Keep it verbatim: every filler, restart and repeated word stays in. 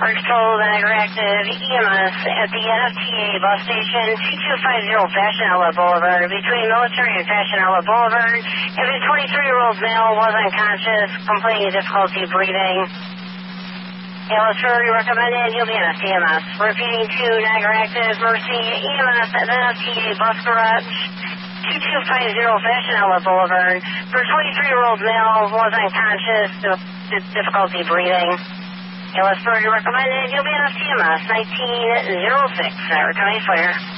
Arctold Active E M S at the N F T A bus station two two five zero Fashion Outlet Boulevard between Military and Fashion Outlet Boulevard. If a twenty-three-year-old male was unconscious, complaining of difficulty breathing. A L S further recommended you'll be in a C M S. Repeating to Niagara Active Mercy E M S at the N F T A bus garage two two five zero Fashion Outlet Boulevard. For a twenty-three-year-old male was unconscious, difficulty breathing. A L S further recommended you'll be in a C M S nineteen oh six, Niagara County Fire.